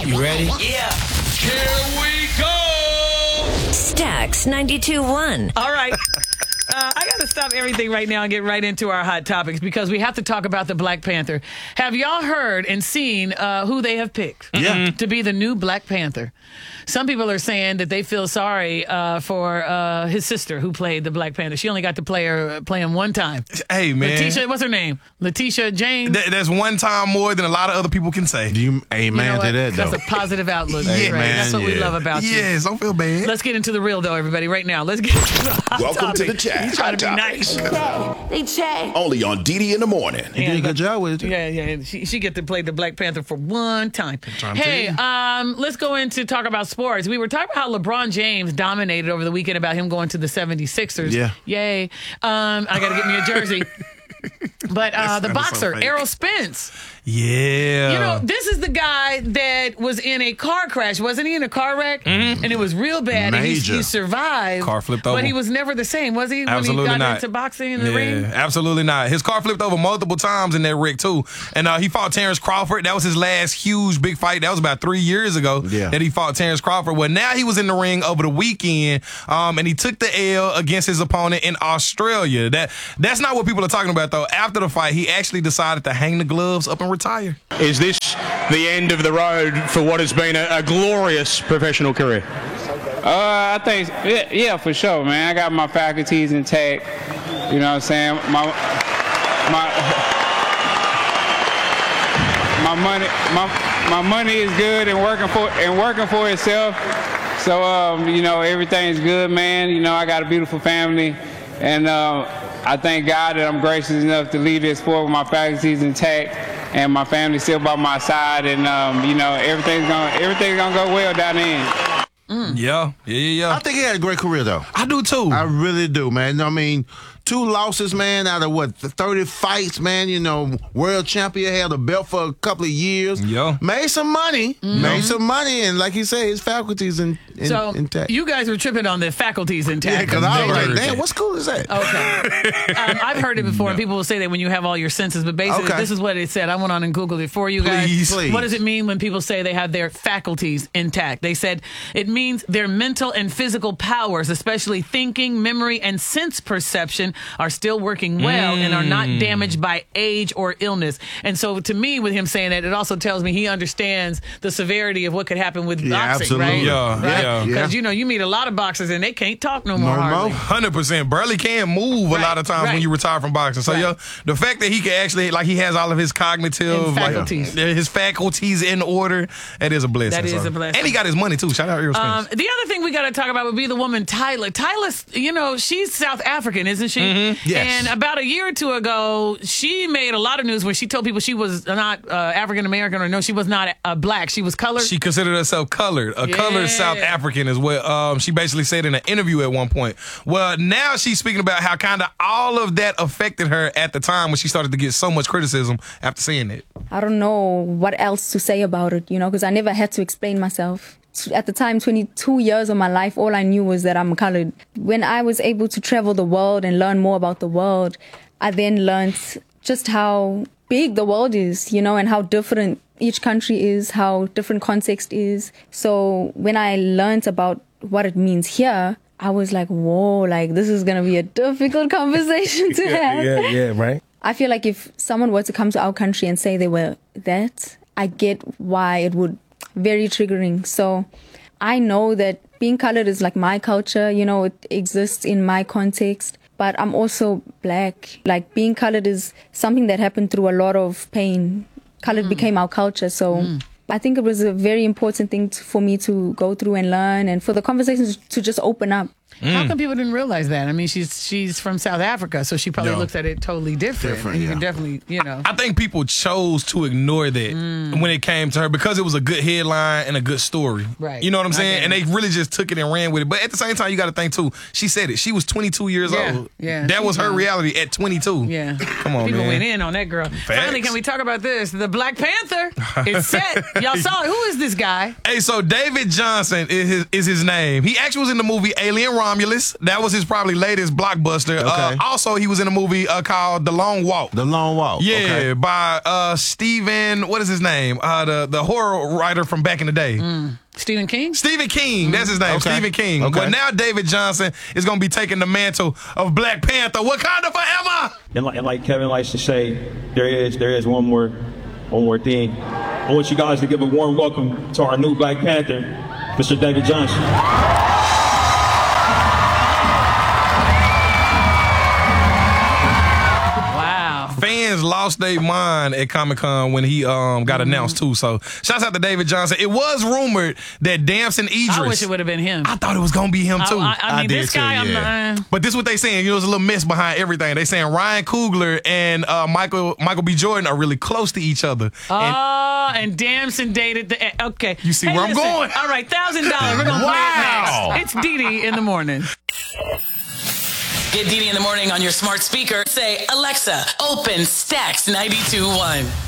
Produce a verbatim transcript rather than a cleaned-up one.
You ready? Yeah. Here we go. Stax ninety-two point one. All right. Uh, I got to stop everything right now and get right into our hot topics because we have to talk about the Black Panther. Have y'all heard and seen uh, who they have picked Yeah. to be the new Black Panther? Some people are saying that they feel sorry uh, for uh, his sister who played the Black Panther. She only got to play her play him one time. Hey, man. Letitia, what's her name? Letitia James. Th- that's one time more than a lot of other people can say. You You know amen what? to that, though. That's a positive outlook. Yeah, right? man, That's what we yeah. love about you. Yes, don't feel bad. Let's get into the real, though, everybody, right now. Let's get into the hot Welcome to topic. the chat. He's trying to be Hot nice. topics. They check. Only on D D in the morning. You did a good job with it. Yeah, yeah. She, she get to play the Black Panther for one time. time Hey, to. um, let's go into talk about sports. We were talking about how LeBron James dominated over the weekend about him going to the seventy-sixers. Yeah. Yay. Um, I got to get me a jersey. But uh, the sounded so boxer, fake. Errol Spence. Yeah. You know, this is the guy that was in a car crash. Wasn't he in a car wreck? And it was real bad. And he, Major. he survived. Car flipped over. But he was never the same, was he? Absolutely when he got not. into boxing in the yeah, ring? absolutely not. His car flipped over multiple times in that wreck too, and uh, he fought Terrence Crawford. That was his last huge big fight. That was about three years ago Yeah. that he fought Terrence Crawford. Well, now he was in the ring over the weekend, um, and he took the L against his opponent in Australia. That that's not what people are talking about though. After the fight, he actually decided to hang the gloves up and retire. Is this the end of the road for what has been a, a glorious professional career? Uh, I think, yeah, yeah, for sure, man. I got my faculties intact. You know what I'm saying? My, my, my money, my, my money is good and working for and working for itself. So, um, you know, everything's good, man. You know, I got a beautiful family, and uh, I thank God that I'm gracious enough to lead this sport with my faculties intact. And my family still by my side, and um, you know everything's gonna everything's gonna go well down the end. Yeah, yeah, yeah, yeah. I think he had a great career, though. I do too. I really do, man. I mean, two losses, man, out of what, thirty fights, man. You know, world champion, held a belt for a couple of years. Yeah. Made some money. Made some money. And like you say, his faculties in, in, So intact. you guys were tripping on the faculties intact. Yeah, because I was like, Never. damn, what school is that? Okay. um, I've heard it before, and people will say that when you have all your senses, but basically, Okay. this is what it said. I went on and Googled it for you guys. Please. Please. What does it mean when people say they have their faculties intact? They said it means their mental and physical powers, especially thinking, memory, and sense perception, are still working well and are not damaged by age or illness. And so, to me, with him saying that, it also tells me he understands the severity of what could happen with Yeah, boxing, absolutely. right? Yeah, right? yeah. Because Yeah. you know, you meet a lot of boxers and they can't talk no more. No hardly. more. Hundred percent, barely can move Right, a lot of times right. when you retire from boxing. So Right. yeah, the fact that he can actually like he has all of his cognitive And like, faculties. uh, his faculties in order, that is a blessing. That is so. a blessing. and he got his money too. Shout out Errol Um, Spence. the other thing we got to talk about would be the woman Tyler. Tyler, you know, she's South African, isn't she? Yes. And about a year or two ago, she made a lot of news where she told people she was not uh, African American, or no, she was not uh, black. She was colored. She considered herself colored, a Yeah. colored South African as well. Um, she basically said in an interview at one point. Well, now she's speaking about how kind of all of that affected her at the time when she started to get so much criticism after saying it. I don't know what else to say about it, you know, because I never had to explain myself. At the time, twenty-two years of my life, all I knew was that I'm colored. When I was able to travel the world and learn more about the world, I then learned just how big the world is, you know, and how different each country is, how different context is. So when I learned about what it means here, I was like, whoa, like this is going to be a difficult conversation to have. Yeah, yeah, right. I feel like if someone were to come to our country and say they were that, I get why it would very triggering. So I know that being colored is like my culture, you know, it exists in my context, but I'm also black. Like being colored is something that happened through a lot of pain. Colored mm. became our culture. So mm. I think it was a very important thing to, for me to go through and learn, and for the conversations to just open up. Mm. How come people didn't realize that? I mean, she's she's from South Africa, so she probably Yeah. looks at it totally different. Different, and you yeah. can definitely, you know. I think people chose to ignore that Mm. when it came to her because it was a good headline and a good story. Right. You know what I'm I saying? get And it. they really just took it and ran with it. But at the same time, you got to think too. She said it. She was twenty-two years Yeah, old. yeah, That was she's her young. reality at twenty-two. Yeah. Come on, People man. went in on that girl. Finally, can we talk about this? The Black Panther is set. Y'all saw it. Who is this guy? Hey, so David Johnson is his, is his name. He actually was in the movie Alien Romulus. Romulus. That was his probably latest blockbuster. Okay. Uh, also, he was in a movie uh, called The Long Walk. The Long Walk. Yeah, Okay. by uh, Stephen, what is his name? Uh, the, the horror writer from back in the day. Mm. Stephen King? Stephen King, that's his name, Okay. Stephen King. Okay. But now David Johnson is going to be taking the mantle of Black Panther. Wakanda forever! And like, and like Kevin likes to say, there is there is one more one more thing. I want you guys to give a warm welcome to our new Black Panther, Mister David Johnson. Fans lost their mind at Comic-Con when he um got announced too. So shouts out to David Johnson. It was rumored that Damson Idris. I wish it would have been him. I thought it was gonna be him too. I, I, I mean, did this too, guy, I'm yeah. not. But this is what they saying. You know, there's a little mess behind everything. They saying Ryan Coogler and uh, Michael Michael B. Jordan are really close to each other. And Oh, and Damson dated the. Okay. You see Hey, where I'm listen. going. All right, thousand dollars. We're gonna Wow. play it next. It's Dee Dee in the morning. Get Dee Dee in the morning on your smart speaker. Say, Alexa, open Stacks ninety-two point one.